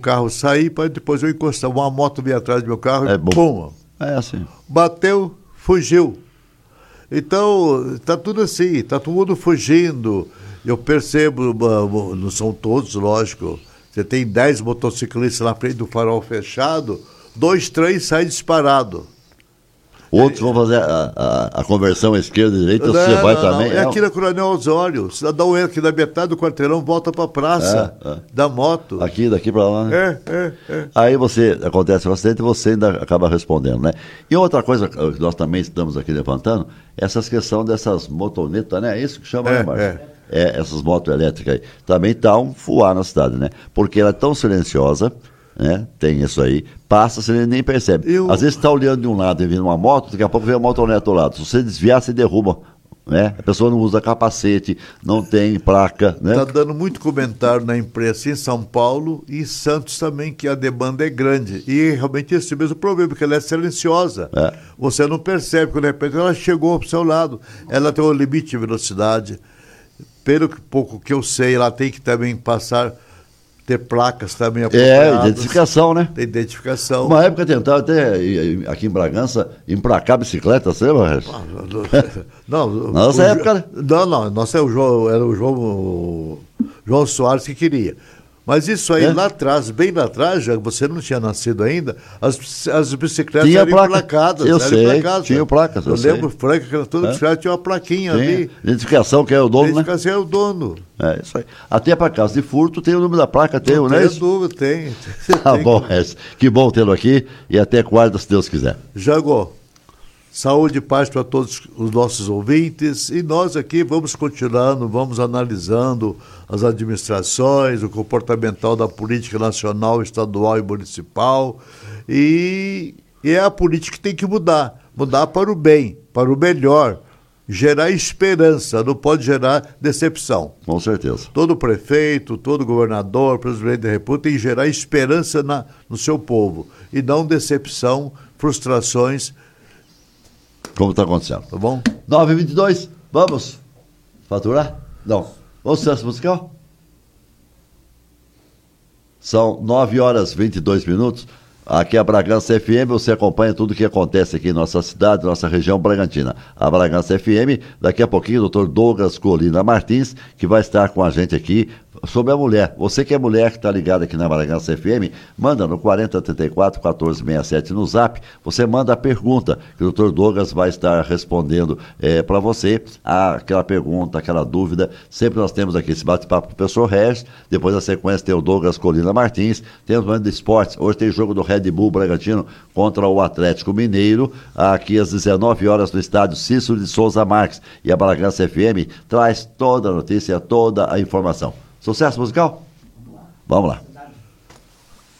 carro sair para depois eu encostar. Uma moto vinha atrás do meu carro e pum! É assim. Bateu, fugiu. Então, está tudo assim, está todo mundo fugindo. Eu percebo, não são todos, lógico. Você tem 10 motociclistas na frente do farol fechado, 2, 3 saem disparados. Outros vão fazer a conversão à esquerda e direita, você vai também. É aqui na Coronel Osório. O cidadão entra aqui da metade do quarteirão, volta para a praça da moto. Daqui para lá, né? Aí acontece o acidente e você ainda acaba respondendo, né? E outra coisa que nós também estamos aqui levantando, essas questões dessas motonetas, né? É isso que chama, né, Marcos? Essas motos elétricas aí. Também está um fuar na cidade, né? Porque ela é tão silenciosa, né? Tem isso aí, passa, você nem percebe. Às vezes está olhando de um lado e vindo uma moto, daqui a pouco vem a motoneta do lado. Se você desviar, você derruba, né? A pessoa não usa capacete, não tem placa, né? Está dando muito comentário na imprensa em São Paulo e em Santos também, que a demanda é grande. E realmente esse mesmo problema, porque ela é silenciosa. Você não percebe, quando de repente ela chegou para o seu lado. Ela tem um limite de velocidade. Pelo pouco que eu sei, ela tem que também ter placas também apropriadas. Identificação, né? Tem identificação. Uma época tentaram até, aqui em Bragança, emplacar a bicicleta, você lembra? Não, nossa época, né? Não, nossa, era o João Soares que queria. Mas isso aí, lá atrás, bem lá atrás, já você não tinha nascido ainda, as bicicletas eram emplacadas. Eu sei, tinha placas. Eu lembro, Franca, que toda bicicleta tinha uma plaquinha ali. Identificação, que é o dono, Identificação é o dono. É isso aí. Até para caso de furto, tem o número da placa, tem, né? Não tenho dúvida, tem. Tá bom, que bom tê-lo aqui e até quarta, se Deus quiser. Jango, saúde e paz para todos os nossos ouvintes, e nós aqui vamos continuando, vamos analisando as administrações, o comportamental da política nacional, estadual e municipal, e é a política que tem que mudar para o bem, para o melhor, gerar esperança, não pode gerar decepção. Com certeza. Todo prefeito, todo governador, presidente da República tem que gerar esperança no seu povo, e não decepção, frustrações, como está acontecendo. Tá bom? 9h22, vamos faturar? Não. Vamos sucesso musical? São 9h22. Aqui é a Bragança FM, você acompanha tudo o que acontece aqui em nossa cidade, nossa região Bragantina. A Bragança FM, daqui a pouquinho o Dr. Douglas Colina Martins, que vai estar com a gente aqui sobre a mulher. Você que é mulher que está ligada aqui na Bragança FM, manda no 4034-1467 no Zap, você manda a pergunta, que o Dr. Douglas vai estar respondendo para você, aquela pergunta, aquela dúvida. Sempre nós temos aqui esse bate-papo com o professor Regis, depois na sequência tem o Douglas Colina Martins, tem o momento de esportes, hoje tem jogo do Red Bull Bragantino contra o Atlético Mineiro, aqui às 19h no estádio Cícero de Souza Marques, e a Bragança FM traz toda a notícia, toda a informação. Sucesso musical? Vamos lá.